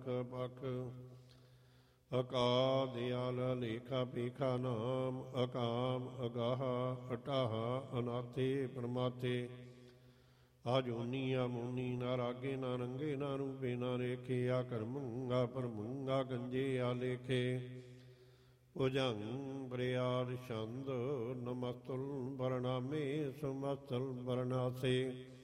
ਪਖ ਅਕਾਦਿਆਲ ਲੇਖਾ ਪੀਖਾ ਨਾਮ ਅਕਾਮ ਅਗਾਹ ਅਟਾਹ ਅਨਾਥੇ ਪਰਮਾਤੇ ਆਜੂਨੀ ਆਮੂਨੀ ਨਾ ਰਾਗੇ ਨਾ ਰੰਗੇ ਨਾ ਰੂਪੇ ਨਾ ਰੇਖੇ ਆ ਕਰਮੰਗਾ ਪਰਮੰਗਾ ਗੰਜੇ ਆ ਲੇਖੇ ਭੁਜੰਗ ਬਰਿਆਰ ਛੰਦ ਨਮਸਤੁਲ ਵਰਣਾਮੇ ਸਮਸਤਲ ਵਰਣਾਸੇ